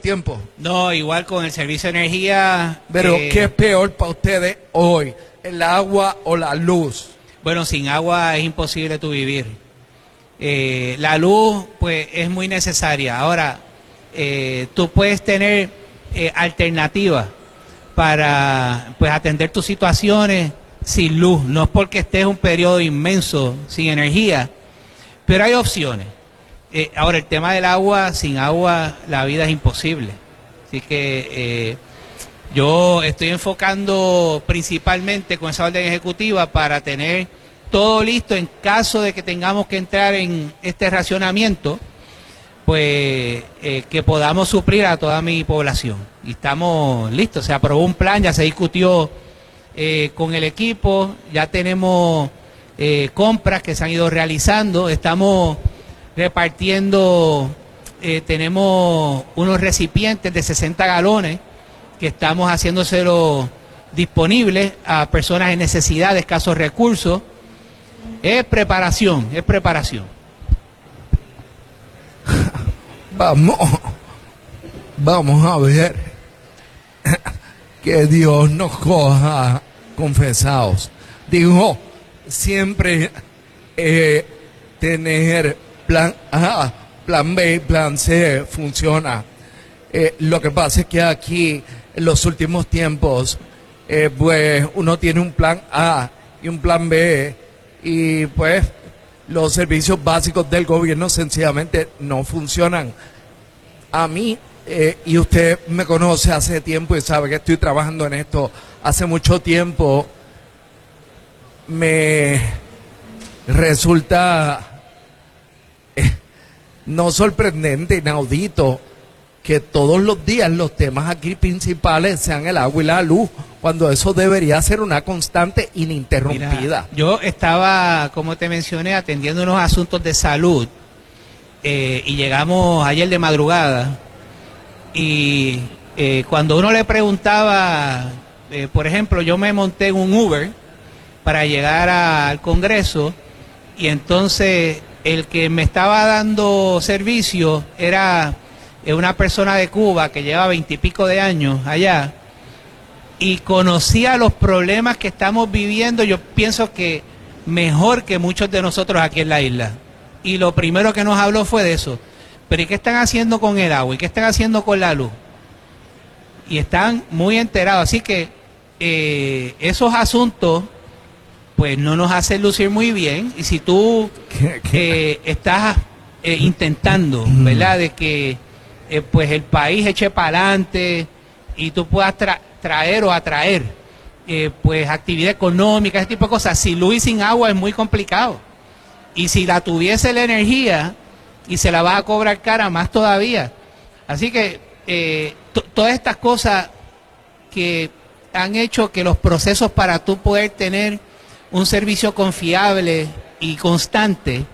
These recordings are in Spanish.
tiempo. No, igual con el servicio de energía. Pero, ¿qué es peor para ustedes hoy? ¿El agua o la luz? Bueno, sin agua es imposible tu vivir. La luz, pues, es muy necesaria. Ahora, tú puedes tener alternativas para, pues, atender tus situaciones sin luz. No es porque estés un periodo inmenso sin energía, pero hay opciones. Ahora, el tema del agua, sin agua la vida es imposible. Así que yo estoy enfocando principalmente con esa orden ejecutiva para tener todo listo en caso de que tengamos que entrar en este racionamiento, pues que podamos suplir a toda mi población. Y estamos listos, se aprobó un plan, ya se discutió con el equipo, ya tenemos compras que se han ido realizando, estamos repartiendo, tenemos unos recipientes de 60 galones que estamos haciéndoselo disponibles a personas en necesidad de escasos recursos. Es preparación, es preparación. Vamos a ver que Dios nos coja confesados. Dijo, siempre tener plan A, plan B, plan C funciona. Lo que pasa es que aquí, en los últimos tiempos, pues uno tiene un plan A y un plan B, y pues los servicios básicos del gobierno sencillamente no funcionan. A mí, y usted me conoce hace tiempo y sabe que estoy trabajando en esto hace mucho tiempo, me resulta no sorprendente, inaudito, que todos los días los temas aquí principales sean el agua y la luz, cuando eso debería ser una constante ininterrumpida. Mira, yo estaba, como te mencioné, atendiendo unos asuntos de salud y llegamos ayer de madrugada y cuando uno le preguntaba, por ejemplo, yo me monté en un Uber para llegar al Congreso y entonces el que me estaba dando servicio era una persona de Cuba que lleva 20 y pico de años allá y conocía los problemas que estamos viviendo, yo pienso que mejor que muchos de nosotros aquí en la isla. Y lo primero que nos habló fue de eso. Pero ¿y qué están haciendo con el agua? ¿Y qué están haciendo con la luz? Y están muy enterados. Así que esos asuntos pues no nos hacen lucir muy bien. Y si tú estás intentando, ¿verdad?, de que pues el país eche para adelante y tú puedas traer o atraer pues actividad económica, ese tipo de cosas, sin luz y sin agua es muy complicado. Y si la tuviese la energía y se la vas a cobrar cara, más todavía. Así que todas estas cosas que han hecho que los procesos para tú poder tener un servicio confiable y constante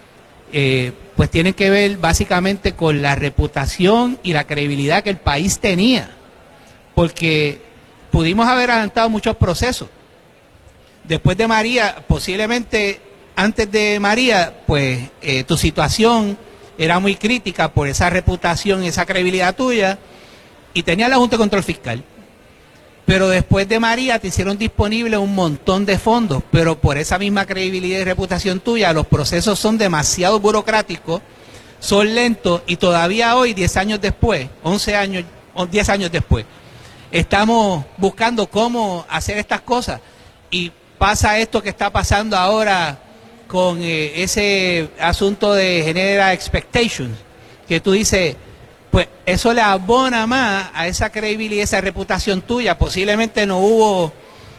pues tienen que ver básicamente con la reputación y la credibilidad que el país tenía, porque pudimos haber adelantado muchos procesos. Después de María, posiblemente antes de María, pues tu situación era muy crítica por esa reputación y esa credibilidad tuya, y tenías la Junta de Control Fiscal. Pero después de María te hicieron disponible un montón de fondos, pero por esa misma credibilidad y reputación tuya, los procesos son demasiado burocráticos, son lentos, y todavía hoy, 10 años después, 11 años, 10 años después, estamos buscando cómo hacer estas cosas. Y pasa esto que está pasando ahora con ese asunto de General Expectations, que tú dices, pues eso le abona más a esa credibilidad y esa reputación tuya. Posiblemente no hubo,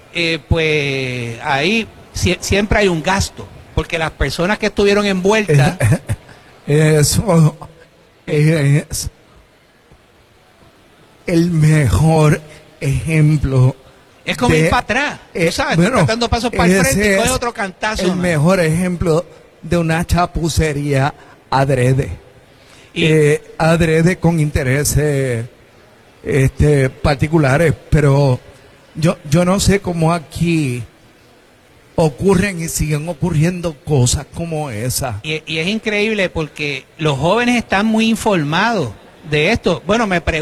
pues ahí siempre hay un gasto, porque las personas que estuvieron envueltas... Eso es el mejor ejemplo. Es como ir para atrás, tú sabes, bueno, dando pasos para el frente y coge otro cantazo. El mejor ejemplo de una chapucería adrede. Adrede con intereses particulares, pero yo no sé cómo aquí ocurren y siguen ocurriendo cosas como esa. Y es increíble porque los jóvenes están muy informados de esto. Bueno, me pregunto